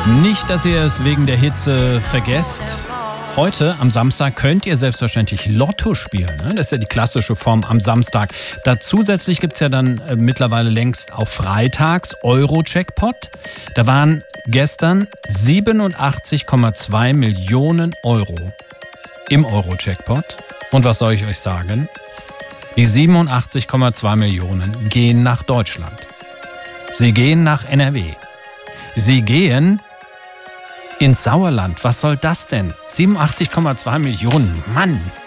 Nicht, dass ihr es wegen der Hitze vergesst. Heute, am Samstag, könnt ihr selbstverständlich Lotto spielen. Das ist ja die klassische Form am Samstag. Zusätzlich gibt es ja dann mittlerweile längst auch freitags Euro-Jackpot. Da waren gestern 87,2 Millionen Euro im Euro-Jackpot. Und was soll ich euch sagen? Die 87,2 Millionen gehen nach Deutschland. Sie gehen nach NRW. Sie gehen ins Sauerland. Was soll das denn? 87,2 Millionen. Mann!